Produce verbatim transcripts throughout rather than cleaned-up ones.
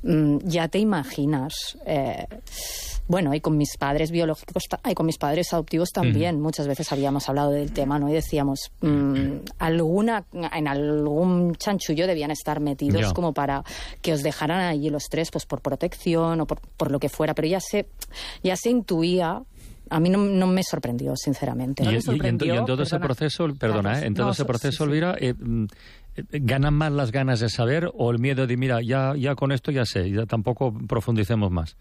mmm, ya te imaginas. Eh, bueno, y con mis padres biológicos y con mis padres adoptivos también, mm. muchas veces habíamos hablado del tema, ¿no? Y decíamos, mmm, alguna, en algún chanchullo debían estar metidos yeah. como para que os dejaran allí los tres, pues por protección o por, por lo que fuera, pero ya se, ya se intuía. A mí no, no me sorprendió, sinceramente. ¿No y, me sorprendió? Y, en, y en todo ese proceso, perdona, claro, ¿eh? en todo no, ese proceso, sí, Elvira, sí. eh, ¿ganan más las ganas de saber o el miedo de, mira, ya, ya con esto ya sé, ya tampoco profundicemos más?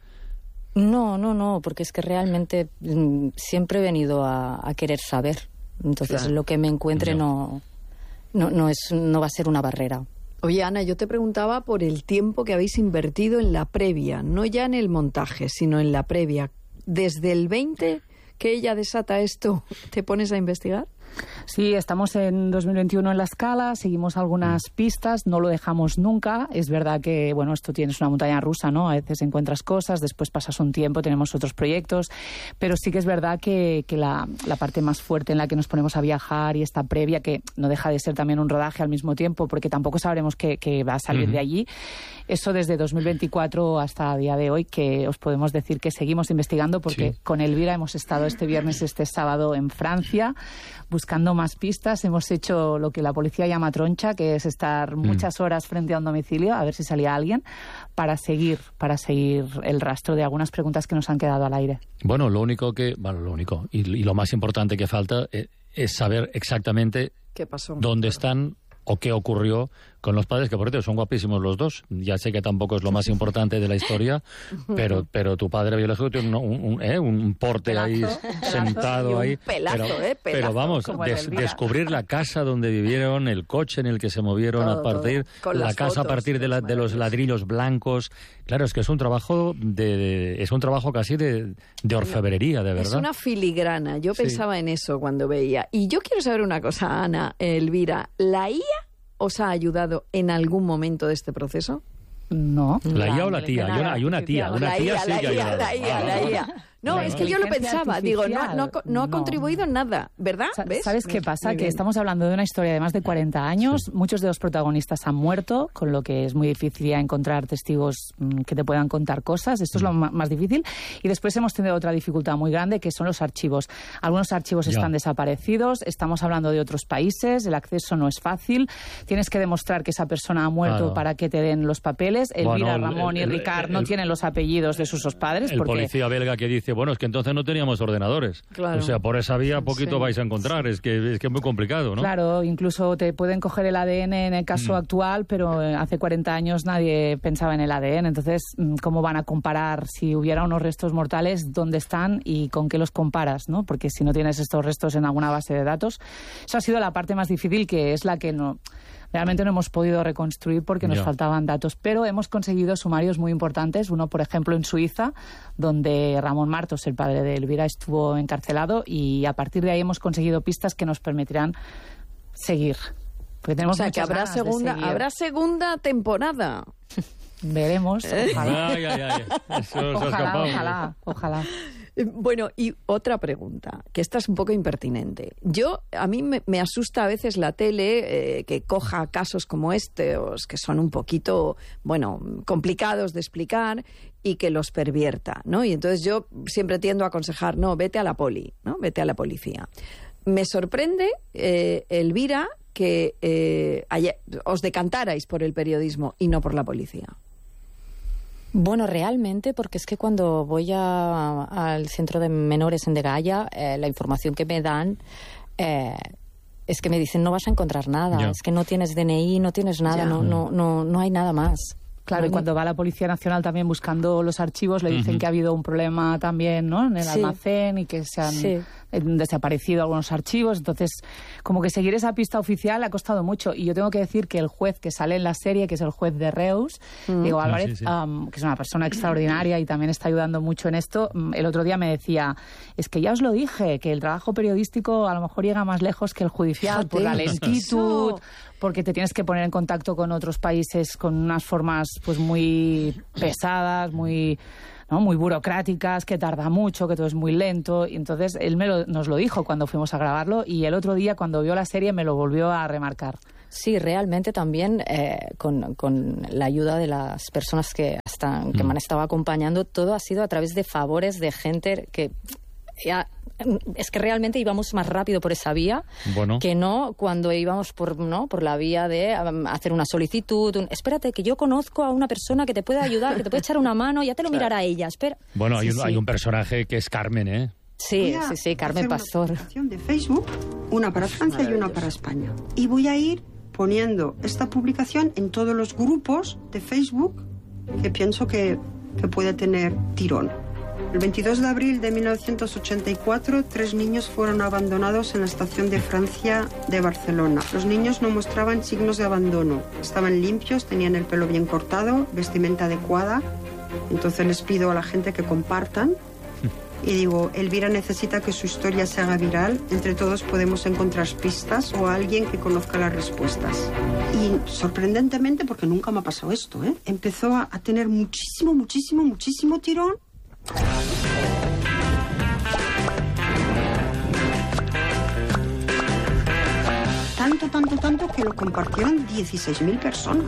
No, no, no, porque es que realmente mm, siempre he venido a, a querer saber. Entonces, claro. lo que me encuentre no, no, no, es, no va a ser una barrera. Oye, Ana, yo te preguntaba por el tiempo que habéis invertido en la previa, no ya en el montaje, sino en la previa. Desde el veinte que ella desata esto, ¿te pones a investigar? Sí, estamos en dos mil veintiuno en la Scala, seguimos algunas pistas, no lo dejamos nunca. Es verdad que, bueno, esto tienes una montaña rusa, ¿no? A veces encuentras cosas, después pasas un tiempo, tenemos otros proyectos, pero sí que es verdad que, que la, la parte más fuerte en la que nos ponemos a viajar y esta previa, que no deja de ser también un rodaje al mismo tiempo, porque tampoco sabremos qué, qué va a salir uh-huh. de allí. Eso desde dos mil veinticuatro hasta el día de hoy, que os podemos decir que seguimos investigando, porque sí. con Elvira hemos estado este viernes y este sábado en Francia, buscando más pistas. Hemos hecho lo que la policía llama troncha, que es estar mm. muchas horas frente a un domicilio a ver si salía alguien, para seguir para seguir el rastro de algunas preguntas que nos han quedado al aire. Bueno, lo único que, bueno, lo único y, y lo más importante que falta es, es saber exactamente qué pasó, dónde están o qué ocurrió con los padres, que por cierto son guapísimos los dos. Ya sé que tampoco es lo más importante de la historia, pero pero tu padre biológico tiene un, un, un, ¿eh? un porte pelazo, un ahí pelazo, sentado ahí. Pelazo, pero, eh, pelazo, pero vamos, des, descubrir la casa donde vivieron, el coche en el que se movieron todo, a partir, la casa fotos, a partir de, la, de los ladrillos blancos. Claro, es que es un trabajo de, de es un trabajo casi de, de orfebrería, de verdad. Es una filigrana. Yo sí. pensaba en eso cuando veía. Y yo quiero saber una cosa, Ana, Elvira, ¿la I A os ha ayudado en algún momento de este proceso? No. ¿La I A o la tía? Hay una, hay una tía. Una la tía I A, sí la que ha ayudado. La I A, la I A. No, la es que yo lo pensaba, digo, no, no, no ha no. contribuido en nada, ¿verdad? ¿Ves? ¿Sabes qué pasa? Que estamos hablando de una historia de más de cuarenta años, sí. muchos de los protagonistas han muerto, con lo que es muy difícil ya encontrar testigos que te puedan contar cosas, esto es lo más difícil, y después hemos tenido otra dificultad muy grande, que son los archivos. Algunos archivos ya. están desaparecidos, estamos hablando de otros países, el acceso no es fácil, tienes que demostrar que esa persona ha muerto claro. para que te den los papeles. Elvira, bueno, Ramón el, el, y Ricard el, el, no tienen los apellidos de sus dos padres. El porque... policía belga que dice, bueno, es que entonces no teníamos ordenadores. Claro. O sea, por esa vía poquito sí. vais a encontrar. Es que, es que es muy complicado, ¿no? Claro, incluso te pueden coger el A D N en el caso mm. actual, pero hace cuarenta años nadie pensaba en el A D N. Entonces, ¿cómo van a comparar si hubiera unos restos mortales, dónde están y con qué los comparas, ¿no? Porque si no tienes estos restos en alguna base de datos, eso ha sido la parte más difícil, que es la que no... Realmente no hemos podido reconstruir porque nos yeah. faltaban datos, pero hemos conseguido sumarios muy importantes. Uno, por ejemplo, en Suiza, donde Ramón Martos, el padre de Elvira, estuvo encarcelado, y a partir de ahí hemos conseguido pistas que nos permitirán seguir. Porque tenemos o sea, que habrá segunda, habrá segunda temporada. Veremos. Ojalá. Ay, ay, ay. Eso, eso ojalá, ojalá, ojalá. Bueno, y otra pregunta, que esta es un poco impertinente. Yo, a mí me, me asusta a veces la tele eh, que coja casos como estos, que son un poquito, bueno, complicados de explicar, y que los pervierta, ¿no? Y entonces yo siempre tiendo a aconsejar, no, vete a la poli, ¿no? Vete a la policía. Me sorprende, eh, Elvira, que eh, haya, os decantarais por el periodismo y no por la policía. Bueno, realmente, porque es que cuando voy a, al centro de menores en Degaya, eh, la información que me dan eh, es que me dicen no vas a encontrar nada, yeah. es que no tienes D N I, no tienes nada, yeah. no, no, no, no hay nada más. Claro, y cuando va la Policía Nacional también buscando los archivos, le dicen uh-huh. que ha habido un problema también, ¿no?, en el sí. almacén, y que se han sí. desaparecido algunos archivos. Entonces, como que seguir esa pista oficial ha costado mucho. Y yo tengo que decir que el juez que sale en la serie, que es el juez de Reus, uh-huh. Diego Álvarez, sí, sí. Um, que es una persona extraordinaria y también está ayudando mucho en esto, el otro día me decía, es que ya os lo dije, que el trabajo periodístico a lo mejor llega más lejos que el judicial, Fíjate. por la lentitud, porque te tienes que poner en contacto con otros países con unas formas pues muy pesadas, muy, ¿no?, muy burocráticas, que tarda mucho, que todo es muy lento. Y entonces él me lo, nos lo dijo cuando fuimos a grabarlo, y el otro día cuando vio la serie me lo volvió a remarcar. Sí, realmente también eh, con, con la ayuda de las personas que, hasta, que mm. me han estado acompañando, todo ha sido a través de favores de gente que... Ya, es que realmente íbamos más rápido por esa vía bueno. que no cuando íbamos por no por la vía de um, hacer una solicitud. Un, espérate, que yo conozco a una persona que te puede ayudar, que te puede echar una mano, ya te lo claro. mirará ella. Espera. Bueno, hay, sí, un, sí. hay un personaje que es Carmen, ¿eh? Sí, sí, sí, Carmen Pastor. Una publicación de Facebook, una para Francia y una para España. Y voy a ir poniendo esta publicación en todos los grupos de Facebook que pienso que, que puede tener tirón. El veintidós de abril de mil novecientos ochenta y cuatro, tres niños fueron abandonados en la estación de Francia de Barcelona. Los niños no mostraban signos de abandono. Estaban limpios, tenían el pelo bien cortado, vestimenta adecuada. Entonces les pido a la gente que compartan. Y digo, Elvira necesita que su historia se haga viral. Entre todos podemos encontrar pistas o a alguien que conozca las respuestas. Y sorprendentemente, porque nunca me ha pasado esto, ¿eh? empezó a, a tener muchísimo, muchísimo, muchísimo tirón. Tanto, tanto, tanto que lo compartieron dieciséis mil personas.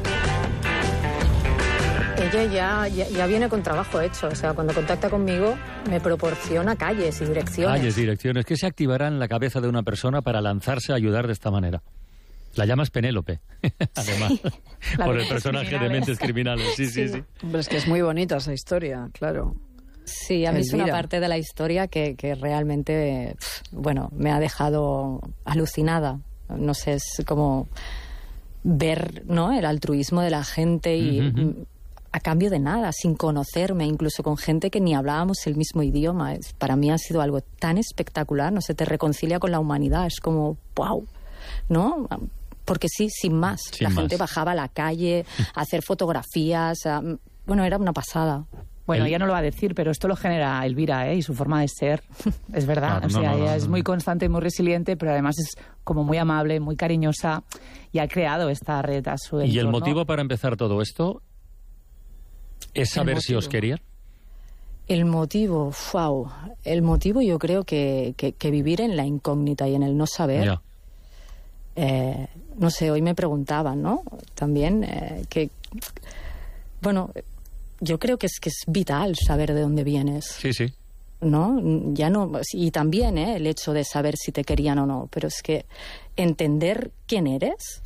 Ella ya, ya, ya viene con trabajo hecho. O sea, cuando contacta conmigo me proporciona calles y direcciones. Calles, direcciones. ¿Qué se activará en la cabeza de una persona para lanzarse a ayudar de esta manera? La llamas Penélope, además, sí, por el personaje de Mentes Criminales. Sí, sí, sí. sí. Hombre, es que es muy bonita esa historia, claro. Sí, a mí Elvira. Es una parte de la historia que, que realmente, bueno, me ha dejado alucinada. No sé, es como ver, ¿no?, el altruismo de la gente y uh-huh. a cambio de nada, sin conocerme, incluso con gente que ni hablábamos el mismo idioma. Es, para mí ha sido algo tan espectacular, no sé, te reconcilia con la humanidad, es como, wow, ¿no? Porque sí, sin más. Sin la más. Gente bajaba a la calle a hacer fotografías, a, bueno, era una pasada. Bueno, ella no lo va a decir, pero esto lo genera Elvira, ¿eh? Y su forma de ser, es verdad. Claro, o sea, no, no, ella no, no. es muy constante y muy resiliente, pero además es como muy amable, muy cariñosa y ha creado esta red a su entorno. ¿Y el motivo para empezar todo esto es saber si os querían? El motivo, wow. El motivo yo creo que, que, que vivir en la incógnita y en el no saber. Yeah. Eh, no sé, hoy me preguntaban, ¿no? También eh, que, bueno... Yo creo que es que es vital saber de dónde vienes. Sí, sí. ¿No? Ya no, y también ¿eh? el hecho de saber si te querían o no, pero es que entender quién eres,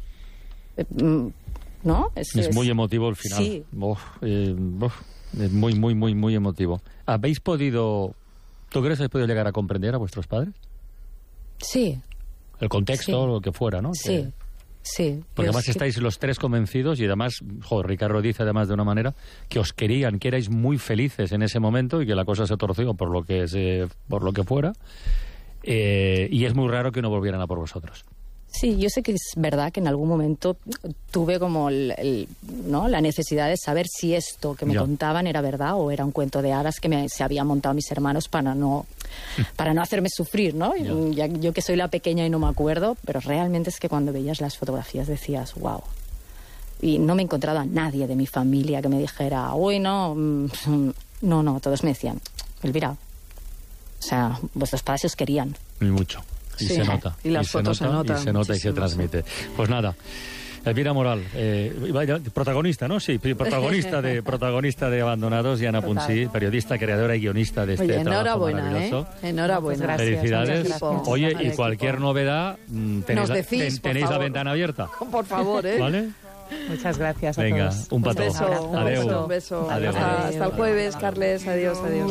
¿no? Es, es, es muy emotivo el final. Sí. Uf, eh, uf, es muy, muy, muy, muy emotivo. ¿Habéis podido, tú crees que habéis podido llegar a comprender a vuestros padres? Sí. El contexto, sí. lo que fuera, ¿no? Sí. Que... Sí, porque además estáis que... los tres convencidos y además, joder, Ricardo dice además de una manera que os querían, que erais muy felices en ese momento y que la cosa se torció por lo que se, por lo que fuera eh, y es muy raro que no volvieran a por vosotros. Sí, yo sé que es verdad que en algún momento tuve como el, el, ¿no? la necesidad de saber si esto que me ya. contaban era verdad o era un cuento de hadas que me, se habían montado mis hermanos para no, para no hacerme sufrir, ¿no? Ya. Ya, yo que soy la pequeña y no me acuerdo, pero realmente es que cuando veías las fotografías decías, wow. Y no me he encontrado a nadie de mi familia que me dijera, uy, no, no, no, todos me decían, Elvira, o sea, vuestros padres os querían. Y mucho. Y sí. se nota. Y las y fotos se, nota, se nota. Y se nota y se transmite. Pues nada, Elvira Moral, eh, protagonista, ¿no? Sí, protagonista de protagonista de Abandonados, y Ana Puncí, periodista, creadora y guionista de este Oye, trabajo maravilloso. ¿eh? Enhorabuena. Gracias, felicidades. Gracias. Oye, y cualquier equipo. novedad, tenéis, decís, la, ten, tenéis la ventana abierta. Por favor, ¿eh? ¿Vale? Muchas gracias a Venga, todos. un pató. Un beso, un Adeu. beso. Un beso. Adeu. Hasta, hasta el jueves, Carles. Adiós, adiós.